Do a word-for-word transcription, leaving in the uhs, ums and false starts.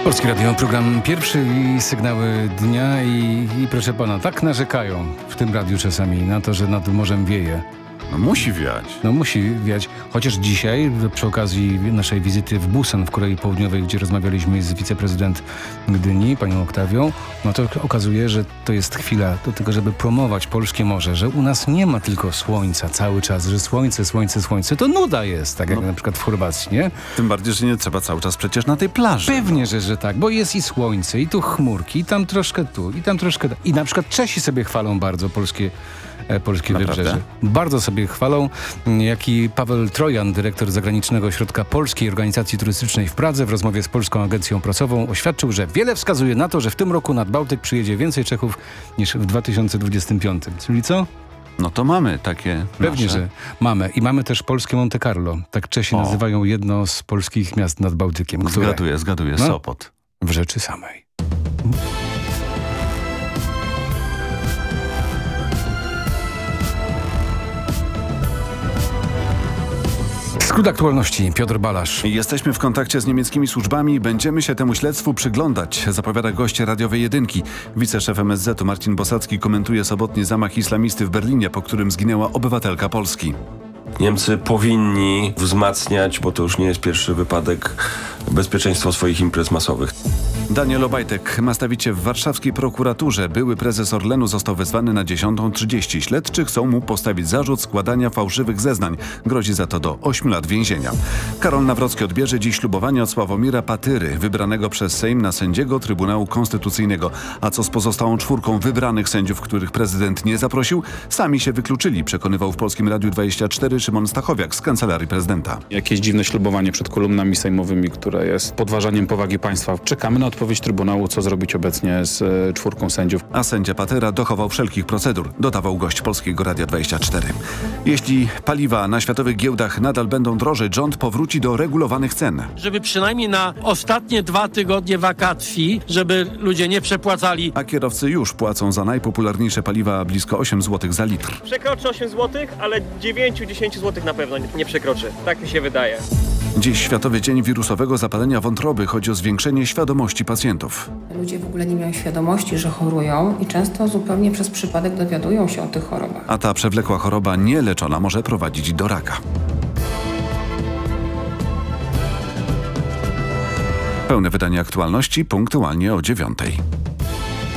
Polskie Radio, program pierwszy i sygnały dnia i, i proszę pana, tak narzekają w tym radiu czasami na to, że nad morzem wieje. No musi wiać. No musi wiać, chociaż dzisiaj przy okazji naszej wizyty w Busan w Korei Południowej, gdzie rozmawialiśmy z wiceprezydent Gdyni, panią Oktawią, no to okazuje, że to jest chwila do tego, żeby promować polskie morze, że u nas nie ma tylko słońca cały czas, że słońce, słońce, słońce, to nuda jest, tak jak no. na przykład w Chorwacji, nie? Tym bardziej, że nie trzeba cały czas przecież na tej plaży. Pewnie, że, że tak, bo jest i słońce, i tu chmurki, i tam troszkę tu, i tam troszkę tam. I na przykład Czesi sobie chwalą bardzo polskie E, polskie Naprawdę? wybrzeże. Bardzo sobie chwalą, jak i Paweł Trojan, dyrektor Zagranicznego Ośrodka Polskiej Organizacji Turystycznej w Pradze, w rozmowie z Polską Agencją Prasową oświadczył, że wiele wskazuje na to, że w tym roku nad Bałtyk przyjedzie więcej Czechów niż w dwa tysiące dwudziestym piątym. Czyli co? No to mamy takie Pewnie, nasze. że mamy. I mamy też polskie Monte Carlo. Tak Czesi O. nazywają jedno z polskich miast nad Bałtykiem. Które Zgaduję, zgaduję. No. Sopot. w rzeczy samej. Skrót aktualności. Piotr Balasz. Jesteśmy w kontakcie z niemieckimi służbami i będziemy się temu śledztwu przyglądać, zapowiada gość radiowej jedynki. Wiceszef M S Z-u Marcin Bosacki komentuje sobotni zamach islamisty w Berlinie, po którym zginęła obywatelka Polski. Niemcy powinni wzmacniać, bo to już nie jest pierwszy wypadek, bezpieczeństwo swoich imprez masowych. Daniel Obajtek ma stawić się w warszawskiej prokuraturze. Były prezes Orlenu został wezwany na dziesiątą trzydzieści. Śledczy chcą mu postawić zarzut składania fałszywych zeznań. Grozi za to do ośmiu lat więzienia. Karol Nawrocki odbierze dziś ślubowanie od Sławomira Patyry, wybranego przez Sejm na sędziego Trybunału Konstytucyjnego. A co z pozostałą czwórką wybranych sędziów, których prezydent nie zaprosił? Sami się wykluczyli, przekonywał w Polskim Radiu dwadzieścia cztery Szymon Stachowiak z Kancelarii Prezydenta. Jakieś dziwne ślubowanie przed kolumnami sejmowymi, które jest podważaniem powagi państwa. Czekamy na odpowiedź Trybunału, co zrobić obecnie z e, czwórką sędziów. A sędzia Patyra dochował wszelkich procedur, dodawał gość Polskiego Radia dwadzieścia cztery. Jeśli paliwa na światowych giełdach nadal będą drożeć, rząd powróci do regulowanych cen. Żeby przynajmniej na ostatnie dwa tygodnie wakacji, żeby ludzie nie przepłacali. A kierowcy już płacą za najpopularniejsze paliwa blisko osiem złotych za litr. Przekroczy osiem złotych, ale dziewięć do dziesięciu złotych na pewno nie przekroczy. Tak mi się wydaje. Dziś Światowy Dzień Wirusowego Zapalenia Wątroby. Chodzi o zwiększenie świadomości pacjentów. Ludzie w ogóle nie mają świadomości, że chorują i często zupełnie przez przypadek dowiadują się o tych chorobach. A ta przewlekła choroba nieleczona może prowadzić do raka. Pełne wydanie aktualności punktualnie o dziewiątej.